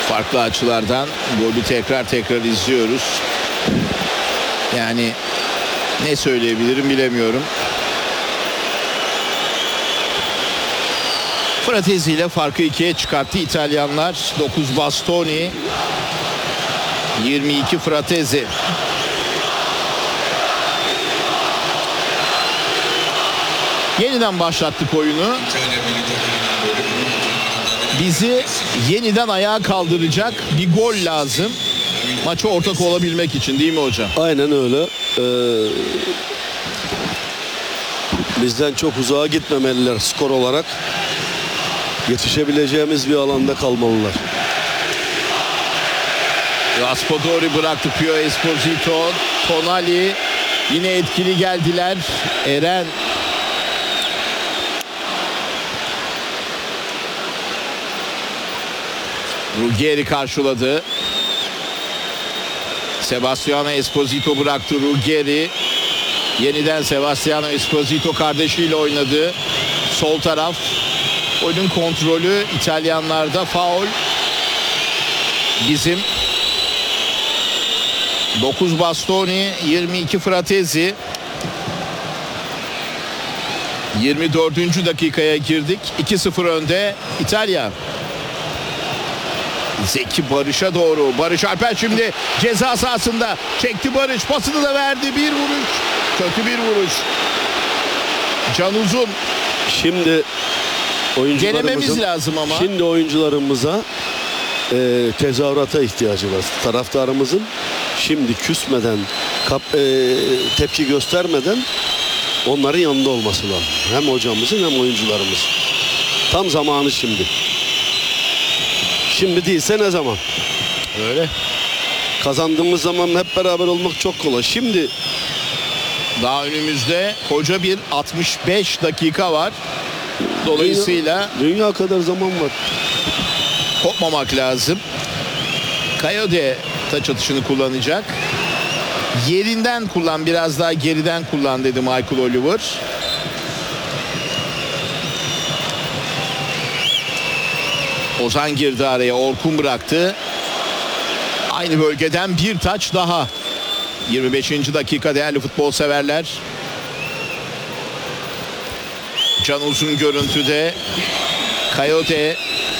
Farklı açılardan golü tekrar izliyoruz. Yani ne söyleyebilirim bilemiyorum. Fratesi ile farkı 2'ye çıkarttı İtalyanlar. 9 Bastoni, 22 Fratesi. Yeniden başlattık oyunu. Bizi yeniden ayağa kaldıracak bir gol lazım. Maça ortak olabilmek için, değil mi hocam? Aynen öyle. Bizden çok uzağa gitmemeliler skor olarak. Yetişebileceğimiz bir alanda kalmalılar. Raspadori bıraktı Pio Esposito. Tonali yine etkili geldiler. Eren. Ruggeri karşıladı. Sebastiano Esposito bıraktı Ruggeri. Yeniden Sebastiano Esposito kardeşiyle oynadı. Sol taraf. Oyunun kontrolü İtalyanlarda, faul. Bizim 9 Bastoni, 22 Fratesi. 24. dakikaya girdik. 2-0 önde İtalya. Zeki Barış'a doğru. Barış Alper şimdi ceza sahasında. Çekti Barış. Pasını da verdi. Bir vuruş. Kötü bir vuruş. Can Uzun. Şimdi denememiz lazım ama. Şimdi oyuncularımıza tezahürata ihtiyacı var. Taraftarımızın şimdi küsmeden, tepki göstermeden onların yanında olması lazım. Hem hocamızın hem oyuncularımız. Tam zamanı şimdi. Şimdi değilse ne zaman? Öyle. Kazandığımız zaman hep beraber olmak çok kolay. Şimdi daha önümüzde koca bir 65 dakika var. Dolayısıyla dünya kadar zaman var. kopmamak lazım. Coyote taç atışını kullanacak. Yerinden kullan, biraz daha geriden kullan dedi Michael Oliver. Ozan girdi araya, Orkun bıraktı. Aynı bölgeden bir taç daha. 25. dakika değerli futbol severler. Can Uzun görüntüde. Coyote.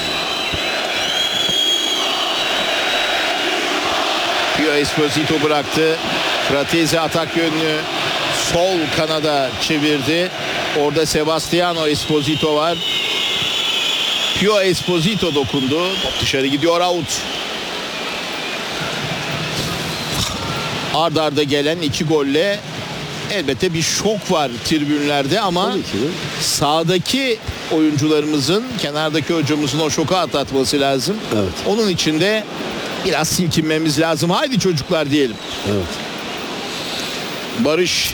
Pio Esposito bıraktı. Fratesi atak yönünü sol kanada çevirdi. Orada Sebastiano Esposito var. Pio Esposito dokundu. Top dışarı gidiyor, out. Ard arda gelen 2 golle elbette bir şok var tribünlerde ama sahadaki oyuncularımızın, kenardaki hocamızın o şoku atlatması lazım. Evet. Onun için de biraz silkinmemiz lazım. Haydi çocuklar diyelim. Evet. Barış.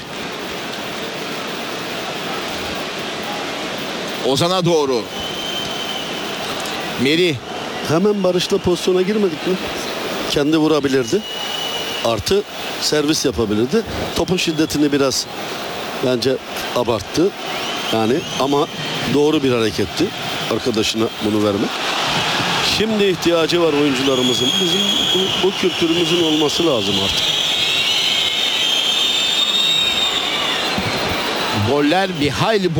Ozan'a doğru. Meri. Hemen Barış'la pozisyona girmedik mi? Kendi vurabilirdi. Artı servis yapabilirdi. Topun şiddetini biraz bence abarttı. Yani ama doğru bir hareketti. Arkadaşına bunu vermek. Şimdi ihtiyacı var oyuncularımızın. Bizim bu kültürümüzün olması lazım artık. Goller bir hayli